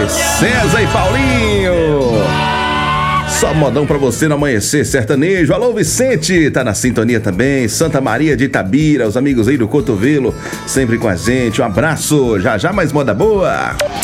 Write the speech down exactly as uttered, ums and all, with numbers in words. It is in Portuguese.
César e Paulinho. Só modão pra você no amanhecer sertanejo. Alô, Vicente, tá na sintonia também. Santa Maria de Itabira, os amigos aí do Cotovelo, sempre com a gente. Um abraço, já já mais moda boa.